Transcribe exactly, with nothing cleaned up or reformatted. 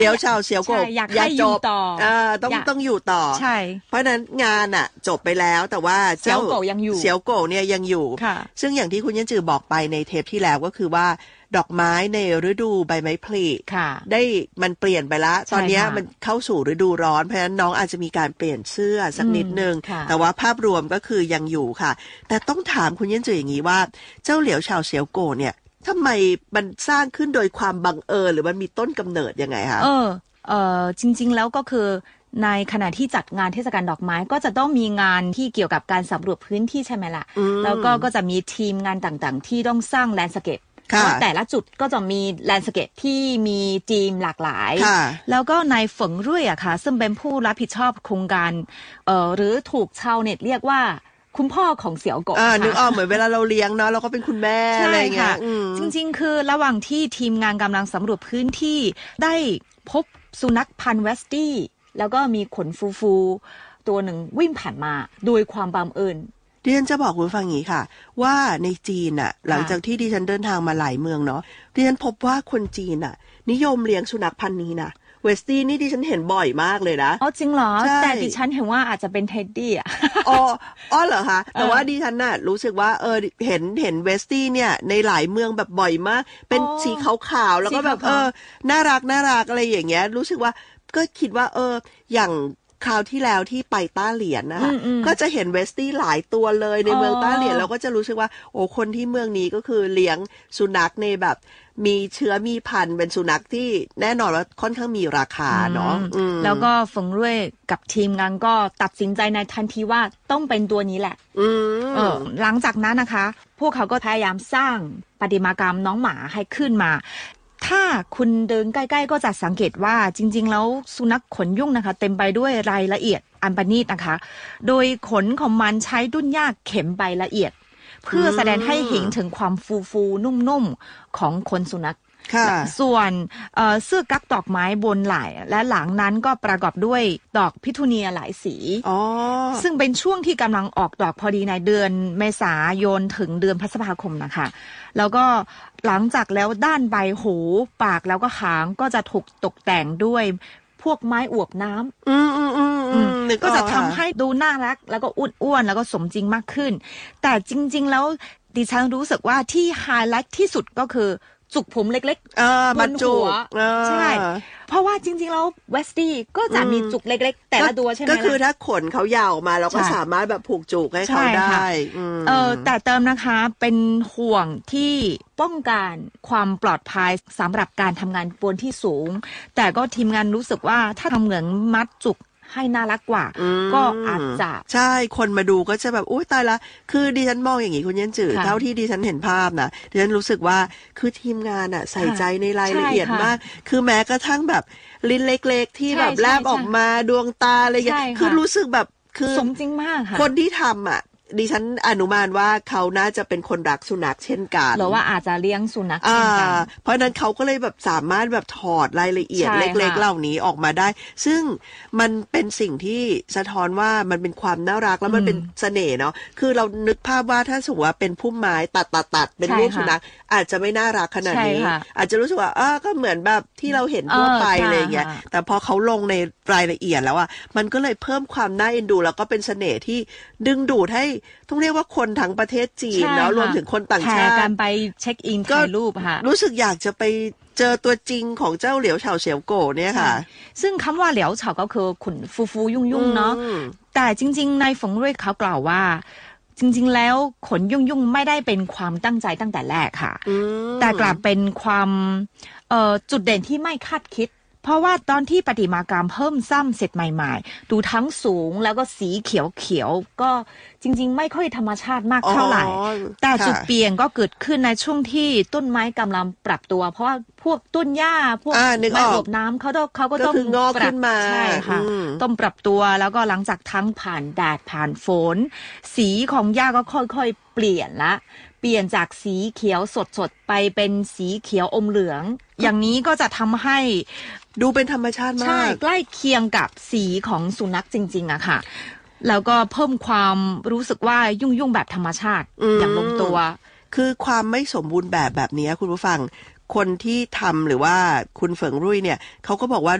เดี๋ยวชาวเสียวกบอยากให้อยู่ต่ออ่าต้องต้องอยู่ต่อใช่เพราะนั้นงานอ่ะจบไปแล้วแต่ว่าเสียวโกยังอยู่เสียวโกเนี่ยยังอยู่ซึ่งอย่างที่คุณยันจือบอกไปในเทปที่แล้วก็คือว่าดอกไม้ในฤดูใบไม้ผลิได้มันเปลี่ยนไปแล้วตอนนี้มันเข้าสู่ฤดูร้อนเพราะฉะนั้นน้องอาจจะมีการเปลี่ยนเสื้อสักนิดนึงแต่ว่าภาพรวมก็คือยังอยู่ค่ะแต่ต้องถามคุณยันจืออย่างนี้ว่าเจ้าเหลียวชาวเสียวโกเนี่ยทำไมมันสร้างขึ้นโดยความบังเอิญหรือมันมีต้นกำเนิดยังไงคะเออเออจริงๆแล้วก็คือในขณะที่จัดงานเทศกาลดอกไม้ก็จะต้องมีงานที่เกี่ยวกับการสำรวจพื้นที่ใช่ไหมล่ะแล้วก็ก็จะมีทีมงานต่างๆที่ต้องสร้างแลนด์สเคปเพราะแต่ละจุดก็จะมีแลนด์สเคปที่มีทีมหลากหลายแล้วก็นายฝงรุ่ยอะค่ะซึ่งเป็นผู้รับผิดชอบโครงการเอ่อหรือถูกชาวเน็ตเรียกว่าคุณพ่อของเสี่ยวกบอ่านึกออกเหมือนเวลาเราเลี้ยงเนาะเราก็เป็นคุณแม่อะไรเงี้ยจริงๆคือระหว่างที่ทีมงานกำลังสำรวจพื้นที่ได้พบสุนัขพันธุ์เวสตี้แล้วก็มีขนฟูๆตัวหนึ่งวิ่งผ่านมาโดยความบังเอิญดิฉันจะบอกคุณฟังอย่างนี้ค่ะว่าในจีนน่ะหลังจากที่ดิฉันเดินทางมาหลายเมืองเนาะดิฉันพบว่าคนจีนน่ะนิยมเลี้ยงสุนัขพันธุ์นี้นะเวสตี้นี่ดิฉันเห็นบ่อยมากเลยนะอ๋อจริงเหรอแต่ดิฉันเห็นว่าอาจจะเป็นเท็ดดี้อ่ะอ๋ออ๋อเหรอคะแต่ว่าดิฉันน่ะรู้สึกว่าเออเห็นเห็นเวสตี้เนี่ยในหลายเมืองแบบบ่อยมากเป็นสีขาวๆแล้วก็แบบเออน่ารักน่ารักอะไรอย่างเงี้ยรู้สึกว่าก็คิดว่าเอออย่างคราวที่แล้วที่ไปต้าเหลียนนะคะก็จะเห็นเวสตี้หลายตัวเลยในเมืองต้าเหลียนเราก็จะรู้สึกว่าโอ้คนที่เมืองนี้ก็คือเลี้ยงสุนัขในแบบมีเชื้อมีพันธุ์เป็นสุนัขที่แน่นอนว่าค่อนข้างมีราคาเนาะแล้วก็ฝงรุ่ยกับทีมงานก็ตัดสินใจในทันทีว่าต้องเป็นตัวนี้แหละเออหลังจากนั้นนะคะพวกเขาก็พยายามสร้างประติมากรรมน้องหมาให้ขึ้นมาถ้าคุณเดินใกล้ๆก็จะสังเกตว่าจริงๆแล้วสุนัขขนยุ่งนะคะเต็มไปด้วยรายละเอียดอันประณีตนะคะโดยขนของมันใช้ดุ้นยากเข็มใบละเอียดเพื่อแสดงให้เห็นถึงความฟูฟูนุ่มๆของขนสุนัขส่วนเสื้อกั๊กดอกไม้บนไหล่และหลังนั้นก็ประกอบด้วยดอกพิทูเนียหลายสีซึ่งเป็นช่วงที่กำลังออกดอกพอดีในเดือนเมษายนถึงเดือนพฤษภาคมนะคะแล้วก็หลังจากแล้วด้านใบหูปากแล้วก็หางก็จะถูกตกแต่งด้วยพวกไม้อวบน้ำอืมอืมอืมอืมก็จะทำให้ดูน่ารักแล้วก็อ้วนๆแล้วก็สมจริงมากขึ้นแต่จริงๆแล้วดิฉันรู้สึกว่าที่ไฮไลท์ที่สุดก็คือจุกผมเล็กๆบนหัวใช่เพราะว่าจริงๆแล้วเวสตี้ก็จะมีจุกเล็กๆแต่ละตัวใช่ไหมก็คือถ้าขนเขายาวมาเราก็สามารถแบบผูกจุกให้เขาได้เออแต่เติมนะคะเป็นห่วงที่ป้องกันความปลอดภัยสำหรับการทำงานบนที่สูงแต่ก็ทีมงานรู้สึกว่าถ้าทำเหมือนมัดจุกให้น่ารักกว่าก็อาจจะใช่คนมาดูก็จะแบบโอ๊ยตายละคือดิฉันมองอย่างนี้คุณยันจือเท่าที่ดิฉันเห็นภาพนะดิฉันรู้สึกว่าคือทีมงานอ่ะใส่ใจในรายละเอียดมากคือแม้กระทั่งแบบลิ้นเล็กๆที่แบบแลบออกมาดวงตาอะไรอย่างเงี้ยคือรู้สึกแบบคือสมจริงมากค่ะคนที่ทำอ่ะดิฉันอนุมานว่าเขาน่าจะเป็นคนรักสุนัขเช่นกันหรือว่าอาจจะเลี้ยงสุนัขเช่นกันเพราะนั้นเขาก็เลยแบบสามารถแบบถอดรายละเอียดเล็กๆเหล่านี้ออกมาได้ซึ่งมันเป็นสิ่งที่สะท้อนว่ามันเป็นความน่ารักแล้วมันเป็นเสน่ห์เนาะคือเรานึกภาพว่าถ้าสมมติว่าเป็นพุ่มไม้ตัดตัดตัดเป็นรูปสุนัขอาจจะไม่น่ารักขนาดนี้อาจจะรู้สึกว่าอ้าก็เหมือนแบบที่เราเห็นทั่วไปอะไรอย่างเงี้ยแต่พอเขาลงในรายละเอียดแล้วอ่ะมันก็เลยเพิ่มความน่าเอ็นดูแล้วก็เป็นเสน่ห์ที่ดึงดูดให้ต้องเรียกว่าคนทั้งประเทศจีนแล้วรวมถึงคนต่างชาติการไปเช็คอินถ่ายรูปค่ะรู้สึกอยากจะไปเจอตัวจริงของเจ้าเหลียวเฉาเฉียวโก่เนี่ยค่ะซึ่งคำว่าเหลียวเฉาก็คือขนฟูฟูยุ่งยุ่งเนาะแต่จริงๆในฝงรุ่ยเขากล่าวว่าจริงๆแล้วขนยุ่งยุ่งไม่ได้เป็นความตั้งใจตั้งแต่แรกค่ะแต่กลับเป็นความจุดเด่นที่ไม่คาดคิดเพราะว่าตอนที่ประติมากรรมเพิ่มซ้ำเสร็จใหม่ๆดูทั้งสูงแล้วก็สีเขียวๆก็จริงๆไม่ค่อยธรรมชาติมากเท่าไหร่แต่จุดเปลี่ยนก็เกิดขึ้นในช่วงที่ต้นไม้กำลังปรับตัวเพราะว่าพวกต้นหญ้าพวกไม้อบน้ำเขาต้องเขาก็ต้องงอกขึ้นมาใช่ค่ะต้องปรับตัวแล้วก็หลังจากทั้งผ่านแดดผ่านฝนสีของหญ้าก็ค่อยๆเปลี่ยนละเปลี่ยนจากสีเขียวสดๆไปเป็นสีเขียวอมเหลืองอย่างนี้ก็จะทำให้ดูเป็นธรรมชาติมากใช่ใกล้เคียงกับสีของสุนัขจริงๆอะค่ะแล้วก็เพิ่มความรู้สึกว่ายุ่งๆแบบธรรมชาติอย่างลงตัวคือความไม่สมบูรณ์แบบแบบนี้คุณผู้ฟังคนที่ทำหรือว่าคุณเฟิงรุ่ยเนี่ยเขาก็บอกว่า